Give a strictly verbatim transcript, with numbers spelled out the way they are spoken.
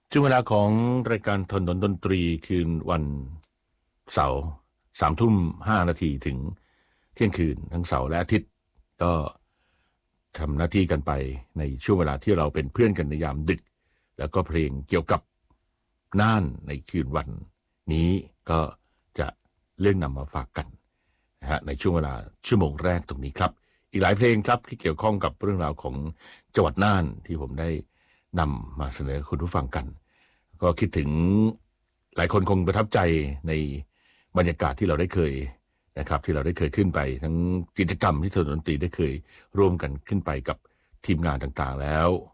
ช่วงเวลาของรายการถนนดนตรีคืนวันเสาร์สามทุ่มห้านาทีถึงเที่ยงคืนทั้งเสาร์และอาทิตย์ก็ทำหน้าที่กันไปในช่วงเวลาที่เราเป็นเพื่อนกันในยามดึกแล้วก็เพลงเกี่ยวกับน่านในคืนวันนี้ก็จะเรื่องนำมาฝากกันนะฮะในช่วงเวลาชั่วโมงแรกตรงนี้ครับอีกหลายเพลงครับที่เกี่ยวข้องกับเรื่องราวของจังหวัดน่านที่ผมได้นำมาเสนอคุณผู้ฟังกันก็คิดถึงหลายคนคงประทับใจในบรรยากาศที่เราได้เคยนะครับที่เราได้เคยขึ้นไปทั้งกิจกรรมที่ถนนดนตรีได้เคยร่วมกันขึ้นไปกับทีมงานต่างๆแล้ว